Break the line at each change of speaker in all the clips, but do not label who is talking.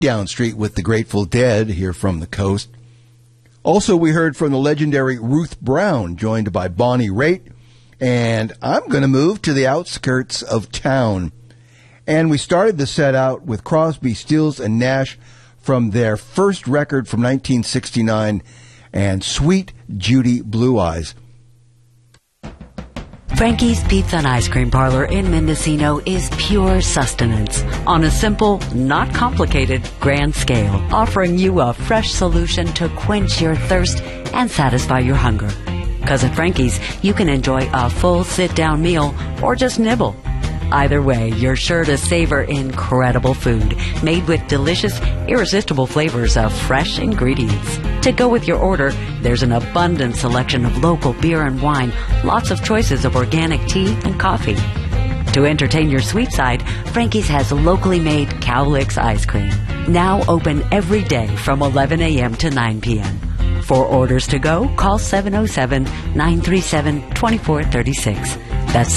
Down Street with the Grateful Dead here from the coast. Also, we heard from the legendary Ruth Brown, joined by Bonnie Raitt, and I'm going to move to the outskirts of town. And we started the set out with Crosby, Stills, and Nash from their first record from 1969, and Sweet Judy Blue Eyes.
Frankie's Pizza and Ice Cream Parlor in Mendocino is pure sustenance on a simple, not complicated, grand scale, offering you a fresh solution to quench your thirst and satisfy your hunger. Because at Frankie's, you can enjoy a full sit-down meal or just nibble. Either way, you're sure to savor incredible food made with delicious, irresistible flavors of fresh ingredients. To go with your order, there's an abundant selection of local beer and wine, lots of choices of organic tea and coffee. To entertain your sweet side, Frankie's has locally made Cowlicks ice cream, now open every day from 11 a.m. to 9 p.m. For orders to go, call 707-937-2436. That's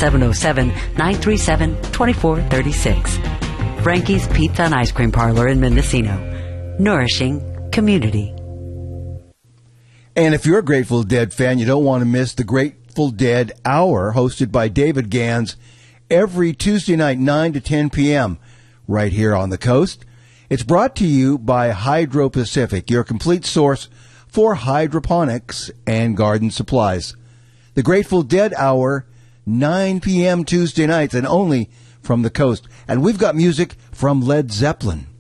707-937-2436. Frankie's Pizza and Ice Cream Parlor in Mendocino. Nourishing community.
And if you're a Grateful Dead fan, you don't want to miss the Grateful Dead Hour, hosted by David Gans, every Tuesday night, 9 to 10 p.m., right here on the coast. It's brought to you by Hydro Pacific, your complete source for hydroponics and garden supplies. The Grateful Dead Hour, 9 p.m. Tuesday nights, and only from the coast. And we've got music from Led Zeppelin.